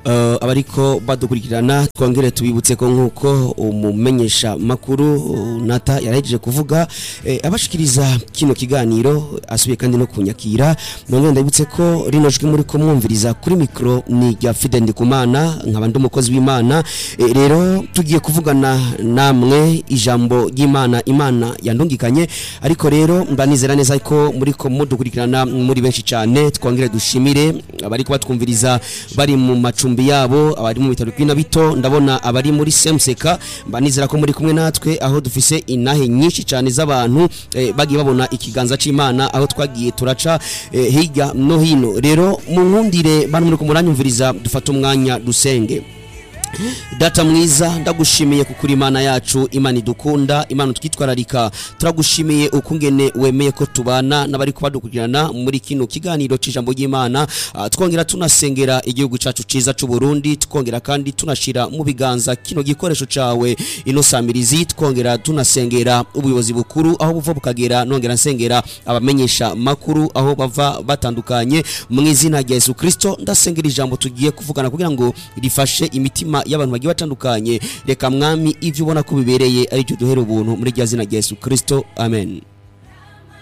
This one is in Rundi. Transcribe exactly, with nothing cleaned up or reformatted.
uh, abariko badukurikirana twongere tubibutse ko nkuko umumenyesha makuru Nata yarahejeje kuvuga eh, abashikiriza kino kiganiro asubiye kandi no kunyakira none ndabutse ko rino jwi muri ko mwumviriza kuri micro ni ya Fide Ndikumana nkabandi umukozi w'Imana eh, rero tugiye kuvugana namwe ijambo ry'Imana Imana yandungikanye ariko rero mbanizera neza ko muri ko mudukurikirana muri benshi cyane twongere dushimire abari kubatwumviriza bari mu macumbi yabo abari mu bitaro kwina bito ndabona abari muri Semseka mbanizera ko muri kumwe natwe aho dufise inahe nyinshi cyane z'abantu eh, bagiye babona ikiganza c'Imana aho twagiye turaca eh, higa no hino rero mu nkundire bano muri kumuranyumviriza dufata umwanya dusenge. Data mwiza ndagushimiye kukuri Imana yacu Imana idukunda Imana twitwararika turagushimiye ukungene wemeye ko tubana nabari kubadukirana muri kino kiganiro c'ijambo ry'Imana uh, twongera tunasengera igihugu cacu ciza c'u Burundi twongera kandi tunashira mu biganza kino gikoresho cawe ino samirizi twongera tunasengera ubuyobozi bukuru aho buva bukagera nongera nsengera abamenyesha makuru aho bava batandukanye mu izina rya Yesu Kristo ndasengera ijambo tugiye kuvugana kugira ngo rifashe imitima y'abantu bagiye batandukanye reka mwami ivyo ubona ko bibereye ari cyo duhera ubuntu muri rya zina rya Yesu Kristo amen.